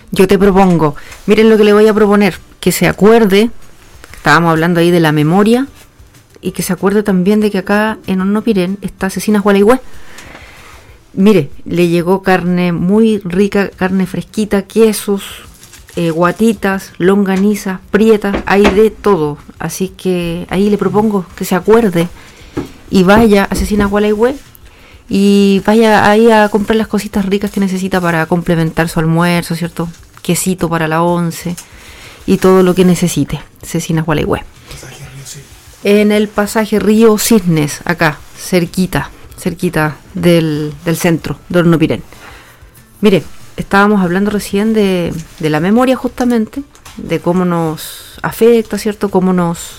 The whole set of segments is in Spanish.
Yo te propongo, miren lo que le voy a proponer, que se acuerde, estábamos hablando ahí de la memoria, y que se acuerde también de que acá en Hornopirén está Cecinas Gualeguay. Mire, le llegó carne muy rica, carne fresquita, quesos, guatitas, longanizas, prietas, hay de todo. Así que ahí le propongo que se acuerde y vaya a Cecinas Gualeguay y vaya ahí a comprar las cositas ricas que necesita para complementar su almuerzo, ¿cierto? Quesito para la once y todo lo que necesite. Cecinas Gualeguay. En el pasaje Río Cisnes, acá, cerquita del centro de Hornopirén. Mire, estábamos hablando recién de la memoria justamente, de cómo nos afecta, ¿cierto? Cómo nos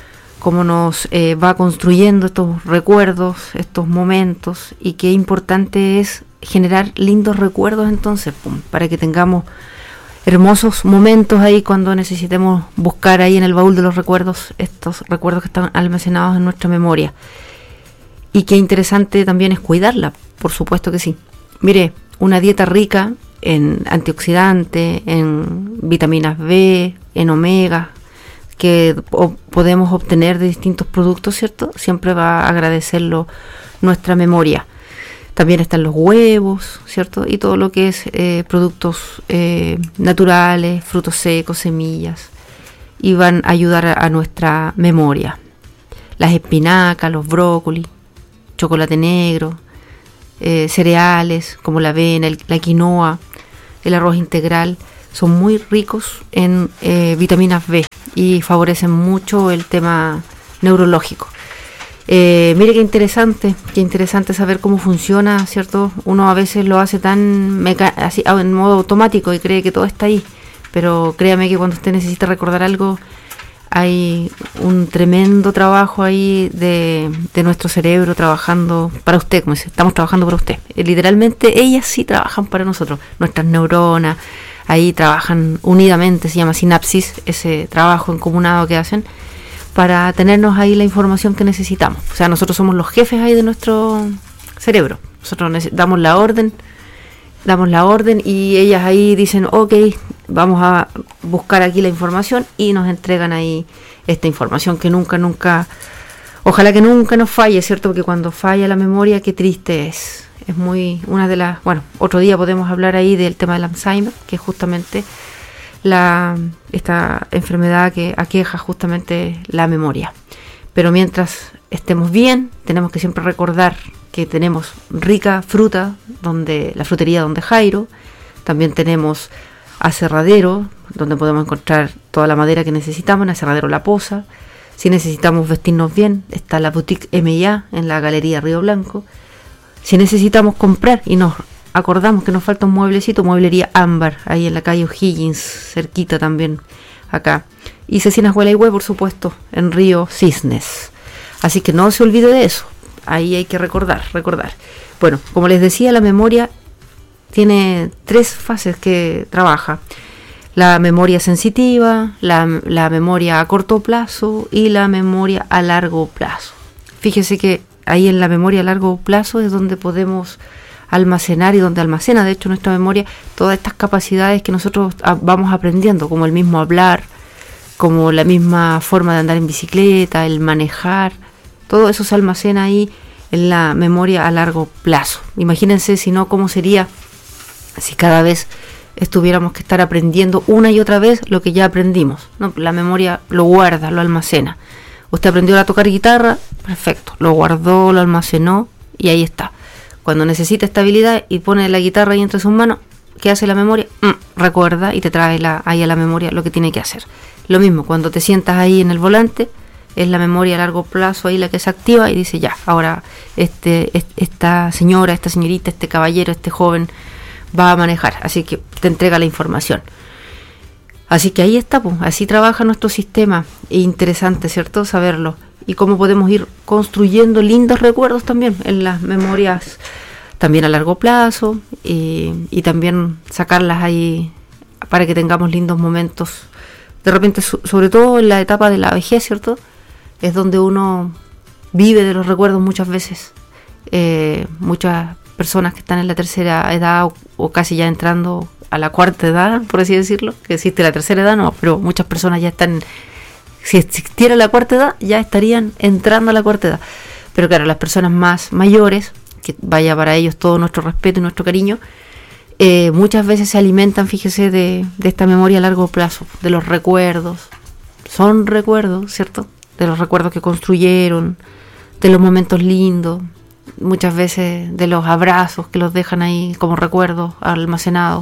va construyendo estos recuerdos, estos momentos, y qué importante es generar lindos recuerdos entonces, para que tengamos hermosos momentos ahí cuando necesitemos buscar ahí en el baúl de los recuerdos, estos recuerdos que están almacenados en nuestra memoria. Y qué interesante también es cuidarla, por supuesto que sí. Mire, una dieta rica en antioxidantes, en vitaminas B, en omega, que podemos obtener de distintos productos, ¿cierto? Siempre va a agradecerlo nuestra memoria. También están los huevos, ¿cierto? Y todo lo que es productos naturales, frutos secos, semillas, y van a ayudar a nuestra memoria. Las espinacas, los brócolis, chocolate negro, cereales como la avena, la quinoa, el arroz integral, son muy ricos en vitaminas B y favorecen mucho el tema neurológico. Mire qué interesante saber cómo funciona, ¿cierto? Uno a veces lo hace tan así en modo automático y cree que todo está ahí, pero créame que cuando usted necesita recordar algo, hay un tremendo trabajo ahí de nuestro cerebro trabajando para usted, como dice, estamos trabajando para usted. Literalmente ellas sí trabajan para nosotros, nuestras neuronas, ahí trabajan unidamente, se llama sinapsis, ese trabajo encomunado que hacen, para tenernos ahí la información que necesitamos. O sea, nosotros somos los jefes ahí de nuestro cerebro. Nosotros damos la orden y ellas ahí dicen, ok, vamos a buscar aquí la información y nos entregan ahí esta información que nunca, ojalá que nunca nos falle, ¿cierto? Porque cuando falla la memoria, qué triste es. Es muy una de las, bueno, otro día podemos hablar ahí del tema del Alzheimer, que es justamente esta enfermedad que aqueja justamente la memoria. Pero mientras estemos bien, tenemos que siempre recordar que tenemos rica fruta, la frutería Donde Jairo, también tenemos aserradero, donde podemos encontrar toda la madera que necesitamos, en aserradero La Poza. Si necesitamos vestirnos bien, está la boutique M&A en la Galería Río Blanco. Si necesitamos comprar y nos acordamos que nos falta un mueblecito, mueblería Ámbar, ahí en la calle O'Higgins, cerquita también, acá. Y Cecinas Gualeguay, por supuesto, en Río Cisnes. Así que no se olvide de eso. Ahí hay que recordar. Bueno, como les decía, la memoria tiene 3 fases que trabaja. La memoria sensitiva, la memoria a corto plazo y la memoria a largo plazo. Fíjese que ahí en la memoria a largo plazo es donde podemos almacenar y donde almacena, de hecho, nuestra memoria todas estas capacidades que nosotros vamos aprendiendo, como el mismo hablar, como la misma forma de andar en bicicleta, el manejar. Todo eso se almacena ahí en la memoria a largo plazo. Imagínense, si no, cómo sería si cada vez tuviéramos que estar aprendiendo una y otra vez lo que ya aprendimos, ¿no? La memoria lo guarda, lo almacena. Usted aprendió a tocar guitarra, perfecto, lo guardó, lo almacenó y ahí está. Cuando necesita estabilidad y pone la guitarra ahí entre sus manos, ¿qué hace la memoria? Recuerda y te trae ahí a la memoria lo que tiene que hacer. Lo mismo, cuando te sientas ahí en el volante, es la memoria a largo plazo ahí la que se activa y dice, ya, ahora esta señora, esta señorita, este caballero, este joven va a manejar, así que te entrega la información. Así que ahí está, pues, así trabaja nuestro sistema. Es interesante, ¿cierto?, saberlo. Y cómo podemos ir construyendo lindos recuerdos también en las memorias, también a largo plazo, y también sacarlas ahí para que tengamos lindos momentos. De repente, sobre todo en la etapa de la vejez, ¿cierto?, es donde uno vive de los recuerdos muchas veces. Muchas personas que están en la tercera edad o casi ya entrando a la cuarta edad, por así decirlo, que existe la tercera edad, no, pero muchas personas ya están, si existiera la cuarta edad, ya estarían entrando a la cuarta edad. Pero claro, las personas más mayores, que vaya para ellos todo nuestro respeto y nuestro cariño, muchas veces se alimentan, fíjese, de esta memoria a largo plazo, de los recuerdos. Son recuerdos, ¿cierto? De los recuerdos que construyeron, de los momentos lindos, muchas veces de los abrazos que los dejan ahí como recuerdos almacenados.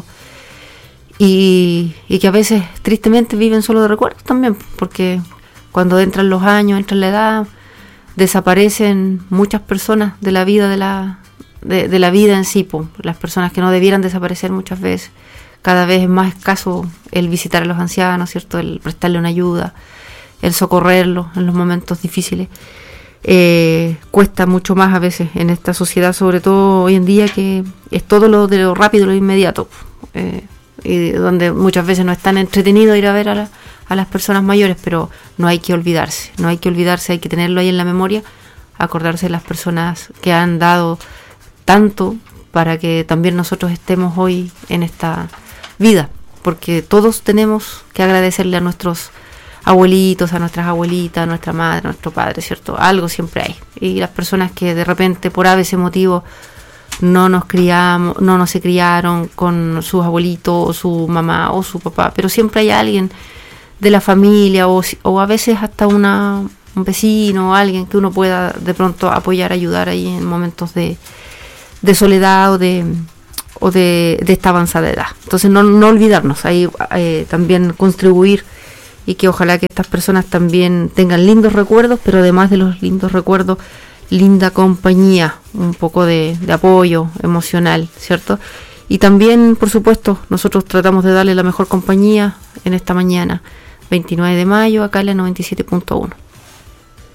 Y que a veces tristemente viven solo de recuerdos también, porque cuando entran los años, entra la edad, desaparecen muchas personas de la vida de la vida en sí, las personas que no debieran desaparecer muchas veces. Cada vez es más escaso el visitar a los ancianos, ¿cierto? El prestarle una ayuda, el socorrerlos en los momentos difíciles. Cuesta mucho más a veces en esta sociedad, sobre todo hoy en día, que es todo lo de lo rápido, lo inmediato, y donde muchas veces no es tan entretenido ir a ver a las personas mayores, pero no hay que olvidarse, hay que tenerlo ahí en la memoria, acordarse de las personas que han dado tanto para que también nosotros estemos hoy en esta vida, porque todos tenemos que agradecerle a nuestros abuelitos, a nuestras abuelitas, a nuestra madre, a nuestro padre, ¿cierto? Algo siempre hay. Y las personas que de repente por ese motivo no nos se criaron con sus abuelitos o su mamá o su papá, pero siempre hay alguien de la familia o a veces hasta un vecino o alguien que uno pueda de pronto apoyar, ayudar ahí en momentos de soledad o de esta avanzada edad. Entonces no olvidarnos, ahí también contribuir, y que ojalá que estas personas también tengan lindos recuerdos, pero además de los lindos recuerdos, linda compañía, un poco de apoyo emocional, ¿cierto? Y también, por supuesto, nosotros tratamos de darle la mejor compañía en esta mañana, 29 de mayo, acá en la 97.1.